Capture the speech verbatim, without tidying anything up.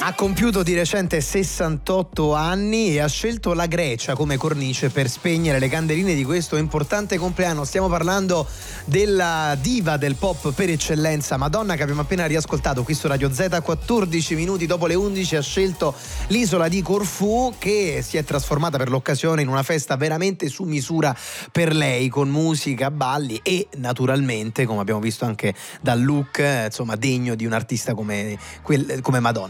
Ha compiuto di recente sessantotto anni e ha scelto la Grecia come cornice per spegnere le candeline di questo importante compleanno. Stiamo parlando della diva del pop per eccellenza, Madonna, che abbiamo appena riascoltato qui su Radio Z. Quattordici minuti dopo le undici ha scelto l'isola di Corfù, che si è trasformata per l'occasione in una festa veramente su misura per lei, con musica, balli e naturalmente, come abbiamo visto anche dal look, insomma, degno di un artista come, quel, come Madonna.